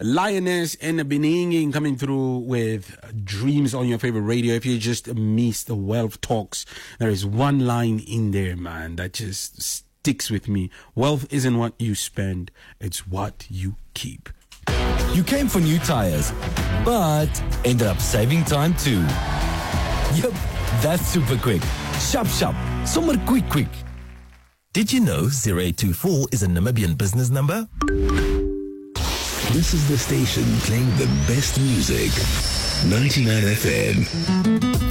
Lioness and Beninging coming through with Dreams on your favorite radio. If you just missed the Wealth Talks, there is one line in there, man, that just sticks with me. Wealth isn't what you spend, it's what you keep. You came for new tires, but ended up saving time too. Yep, that's super quick. Sharp, somewhere quick. Did you know 0824 is a Namibian business number? This is the station playing the best music. 99 FM.